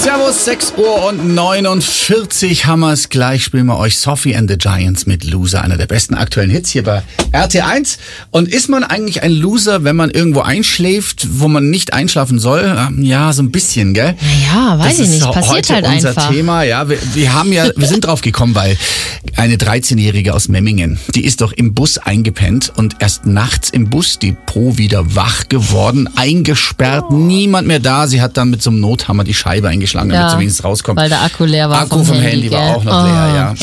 Servus, 6:49 Uhr haben wir es gleich. Spielen wir euch Sophie and the Giants mit Loser, einer der besten aktuellen Hits hier bei RT1. Und ist man eigentlich ein Loser, wenn man irgendwo einschläft, wo man nicht einschlafen soll? Ja, so ein bisschen, gell? Naja, weiß ich nicht. Das ist Passiert heute halt unser einfach. Thema. Ja, wir sind drauf gekommen, weil eine 13-Jährige aus Memmingen, die ist doch im Bus eingepennt und erst nachts im Busdepot wieder wach geworden, eingesperrt, niemand mehr da. Sie hat dann mit so einem Nothammer die Scheibe eingeschlagen, damit sie wenigstens rauskommt. Weil der Akku leer war. Akku vom Handy war auch noch leer, ja.